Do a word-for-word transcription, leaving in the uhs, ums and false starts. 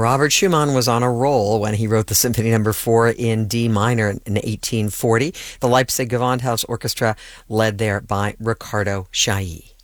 Robert Schumann was on a roll when he wrote the Symphony Number Four in D minor in eighteen forty. The Leipzig Gewandhaus Orchestra, led there by Ricardo Chailly.